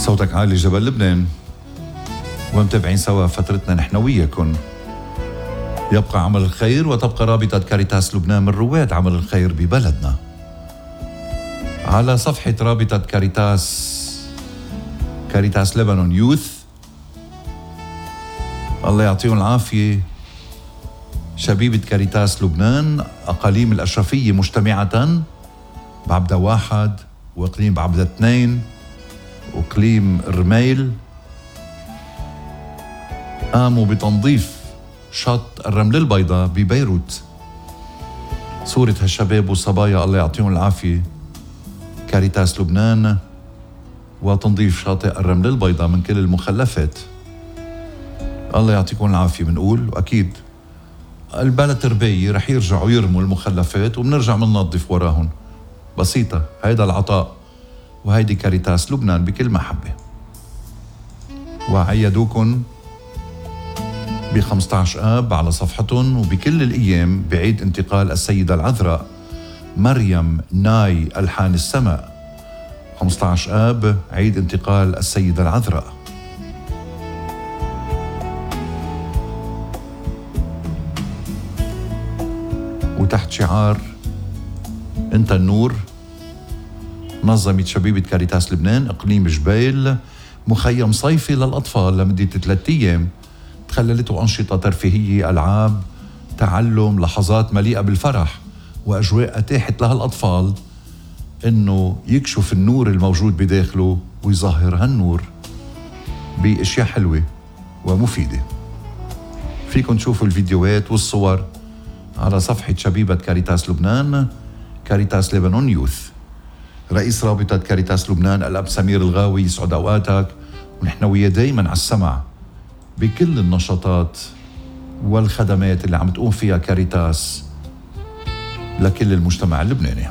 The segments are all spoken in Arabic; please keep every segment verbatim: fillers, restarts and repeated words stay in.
صوتك عالي جبل لبنان، ومتابعين سوا فترتنا نحن وياكم. يبقى عمل الخير وتبقى رابطة كاريتاس لبنان من رواد عمل الخير ببلدنا. على صفحة رابطة كاريتاس كاريتاس لبنان يوث، الله يعطيهم العافية، شبيبة كاريتاس لبنان أقاليم الأشرفية مجتمعة بعبدة واحد وإقليم بعبدة اثنين وإقليم الرميل قاموا بتنظيف شط الرمل البيضاء ببيروت. صورة هالشباب والصبايا الله يعطيهم العافية كاريتاس لبنان وتنظيف شاطئ الرمل البيضاء من كل المخلفات. الله يعطيكم العافية بنقول، وأكيد البلد تربية رح يرجعوا يرموا المخلفات وبنرجع مننظف وراهم. بسيطة، هيدا العطاء وهيدي كاريتاس لبنان بكل محبة. وعيدوكم ب خمسة عشر آب على صفحتهم وبكل الأيام بعيد انتقال السيدة العذراء مريم ناي ألحان السماء. خمسة عشر آب عيد انتقال السيدة العذراء. وتحت شعار انت النور نظمت شبيبة كاريتاس لبنان اقليم جبيل مخيم صيفي للاطفال لمدة ثلاثة ايام تخللته انشطة ترفيهية، العاب، تعلم، لحظات مليئة بالفرح واجواء اتاحت لها الاطفال انه يكشف النور الموجود بداخله ويظهر هالنور باشياء حلوة ومفيدة. فيكن تشوفوا الفيديوهات والصور على صفحة شبيبة كاريتاس لبنان كاريتاس لبنان يوث. رئيس رابطة كاريتاس لبنان الأب سمير الغاوي يسعد أوقاتك، ونحن وياه دايما على السمع بكل النشاطات والخدمات اللي عم تقوم فيها كاريتاس لكل المجتمع اللبناني.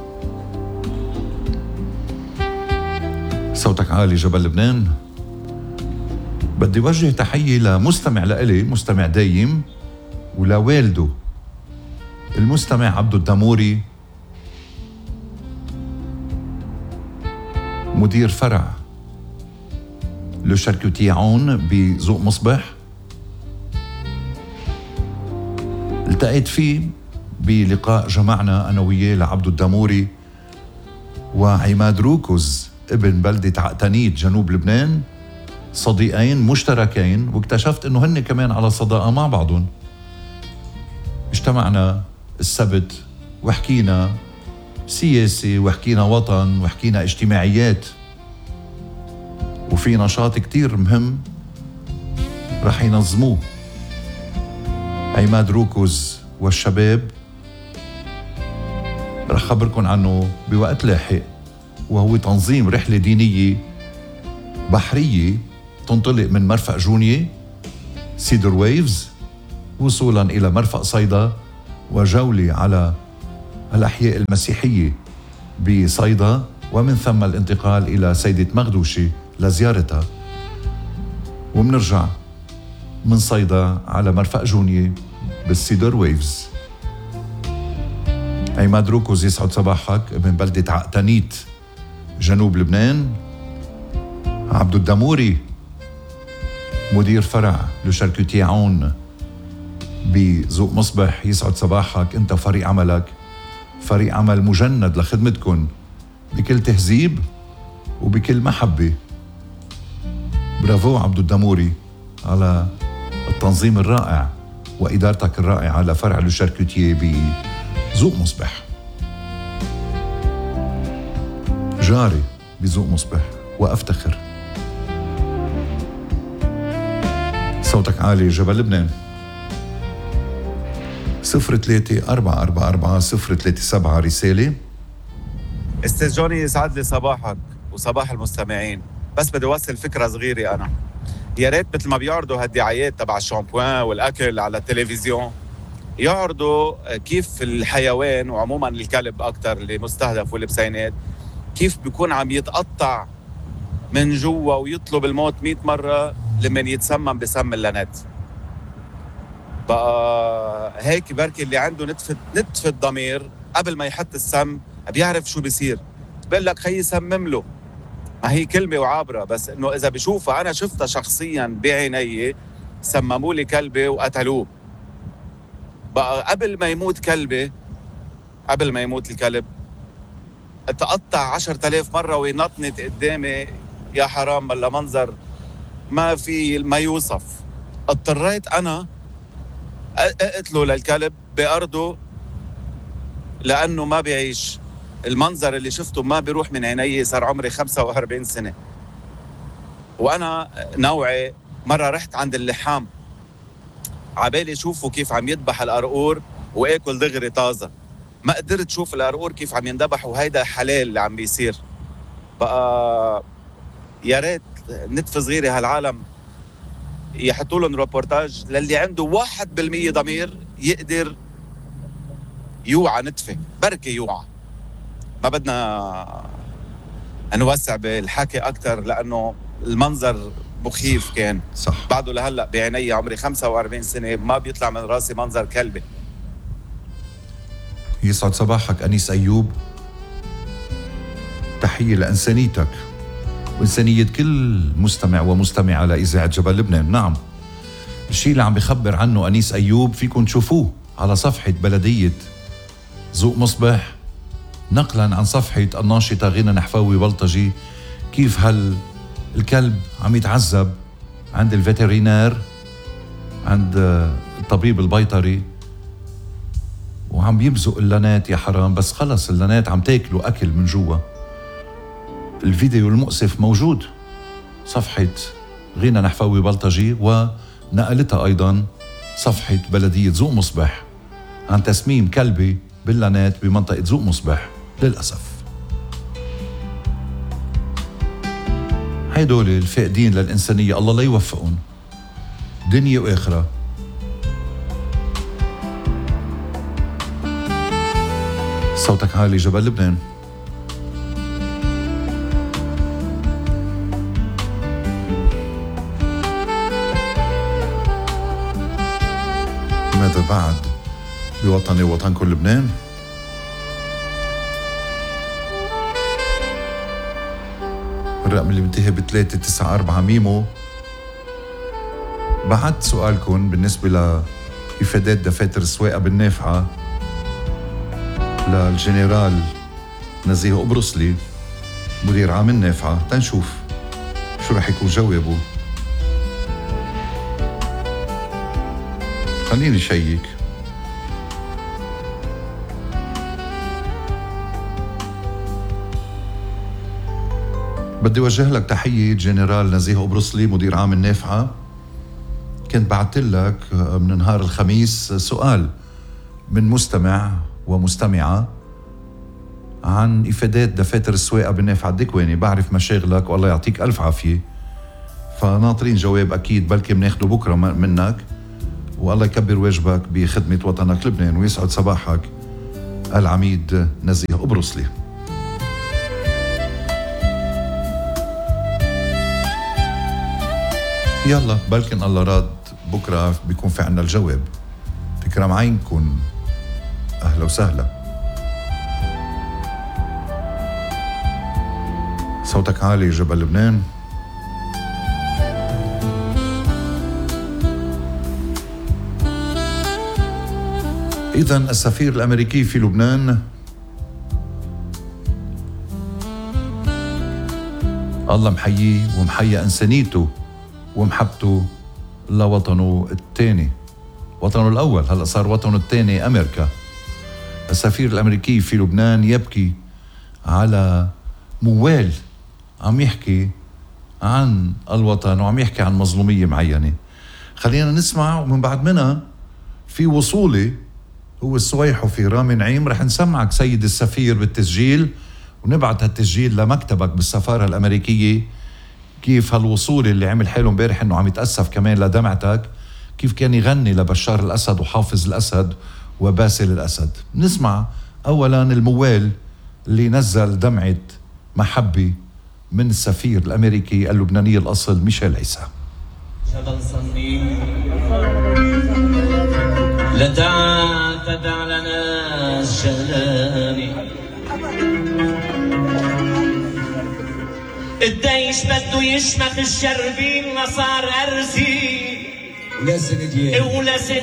صوتك عالي جبل لبنان. بدي وجه تحية لمستمع لإلي، مستمع دايم، ولوالده المستمع عبدو الدموري مدير فرع لو شاركوتيعون بذوق مصبح. التقيت فيه بلقاء جمعنا أنا وياه لعبدو الدموري وعماد روكوز ابن بلدة عقتنيت جنوب لبنان، صديقين مشتركين، واكتشفت انه هن كمان على صداقة مع بعضهم. اجتمعنا السبت وحكينا سياسي وحكينا وطن وحكينا اجتماعيات، وفي نشاط كتير مهم رح ينظموه عماد روكوز والشباب، رح خبركن عنه بوقت لاحق، وهو تنظيم رحلة دينية بحرية تنطلق من مرفق جونية سيدر ويفز وصولا إلى مرفق صيدا وجولة على الأحياء المسيحية بصيدا، ومن ثم الانتقال إلى سيدة مغدوشة لزيارتها، ومنرجع من صيدا على مرفق جونية بالسيدر ويفز. عماد روكوز يسعد صباحك ابن بلدة عقتنيت جنوب لبنان. عبدو الدموري مدير فرع لو شاركوتيعون بذوق مصبح يسعد صباحك انت وفريق عملك، فريق عمل مجند لخدمتكن بكل تهذيب وبكل محبة. برافو عبدو الدموري على التنظيم الرائع وإدارتك الرائعة لفرع لو شاركوتيه بذوق مصبح. جاري بذوق مصبح وأفتخر. صوتك عالي جبل لبنان. صفر ثلاثة أربعة أربعة أربعة صفر ثلاثة سبعة رسالة. استاذ جوني يسعد لي صباحك وصباح المستمعين، بس بدي اوصل فكرة صغيرة. أنا يا ريت مثل ما بيعرضوا هالدعايات تبع الشامبوان والأكل على التلفزيون يعرضوا كيف الحيوان وعموما الكلب أكتر اللي مستهدف والبسينات كيف بيكون عم يتقطع من جوا ويطلب الموت مئة مرة لمن يتسمم بسم اللانات. بقى هيك بركي اللي عنده نتفة نتفة ضمير قبل ما يحط السم بيعرف شو بيصير، بقول لك خي سمم له ما هي كلمة وعابرة، بس إنه إذا بشوفها أنا شفتها شخصياً بعيني، سمموا لي كلبي وقتلوه. بقى قبل ما يموت كلبي، قبل ما يموت الكلب تقطع عشرة آلاف مرة وينطنت قدامي، يا حرام بلا منظر ما في ما يوصف. اضطريت أنا أقتله للكلب بأرضه لأنه ما بيعيش. المنظر اللي شفته ما بيروح من عيني. صار عمري خمسة وأربعين سنة وأنا نوعي. مرة رحت عند اللحام عبالي شوفوا كيف عم يذبح القرقور وآكل دغري طازة. ما قدرت شوف القرقور كيف عم يندبح، وهيدا حلال اللي عم بيصير. بقى يا ريت نتفة صغيرة هالعالم يحطوا لهم روبورتاج للي عنده واحد بالمية ضمير يقدر يوعى نتفة، بركة يوعى. ما بدنا نوسع بالحكي أكتر لأنه المنظر مخيف كان. صح. بعده لهلأ بعيني، عمري خمسة وأربعين سنة ما بيطلع من راسي منظر كلبي. يسعد صباحك أنيس أيوب. تحية لإنسانيتك وإنسانية كل مستمع ومستمعة لإذاعة جبل لبنان. نعم، الشيء اللي عم بخبر عنه أنيس أيوب فيكن تشوفوه على صفحة بلدية ذوق مصبح، نقلا عن صفحة الناشطة غنى نحفاوي بلطجي، كيف هال الكلب عم يتعذب عند الفيترينير، عند الطبيب البيطري، وعم بيبزق اللانات. يا حرام، بس خلص اللانات عم تاكلوا أكل من جوا. الفيديو المؤسف موجود صفحة غنى نحفاوي بلطجي، ونقلتها أيضا صفحة بلدية ذوق مصبح عن تسميم كلبي باللانات بمنطقة ذوق مصبح. للأسف هيدول الفاقدين للإنسانية الله لا يوفقهم دنيا وآخرة. صوتك عالي جبل لبنان. ماذا بعد بوطني ووطنكم لبنان؟ الرقم اللي بنتهي بثلاثة تسعة أربعة ميمو. بعد سؤالكم بالنسبة لإفادات دفاتر السواقة بالنافعة للجنرال نزيه قبرصلي مدير عام النافعة. تنشوف شو رح يكون جوابه. خليني شيك. بدي وجه لك تحية جنرال نزيه قبرصلي مدير عام النافعة. كنت بعت لك من نهار الخميس سؤال من مستمع ومستمعة عن إفادات دفاتر السواقة بالنافعة الدكواني. بعرف مشاغلك والله يعطيك ألف عافية، فناطرين جواب أكيد بلكي بناخده بكرة منك، والله يكبر واجبك بخدمة وطنك لبنان. ويسعد صباحك العميد نزيه قبرصلي. يلا بلكن الله راد بكرة بيكون في عنا الجواب. تكرم عينكن، أهلا وسهلا. صوتك عالي جبل لبنان. إذن السفير الأمريكي في لبنان الله محييه ومحيي إنسانيته ومحبته لوطنه الثاني. وطنه الأول هلأ صار وطنه الثاني أمريكا. السفير الأمريكي في لبنان يبكي على موال عم يحكي عن الوطن وعم يحكي عن مظلومية معينة. خلينا نسمع، ومن بعد منها في وصولي هو السويحو في رامي نعيم رح نسمعك سيد السفير بالتسجيل، ونبعت هالتسجيل لمكتبك بالسفارة الأمريكية. كيف هالوصول اللي عمل حاله امبارح انه عم يتأسف كمان لدمعتك، كيف كان يغني لبشار الأسد وحافظ الأسد وباسل الأسد. نسمع أولا الموال اللي نزل دمعة محبة من السفير الأمريكي اللبناني الأصل ميشيل عيسى. جبل صني لدع تدع لنا الشلامي الديش بده يشمخ الشربين لصار أرزي ولا سنديان ولا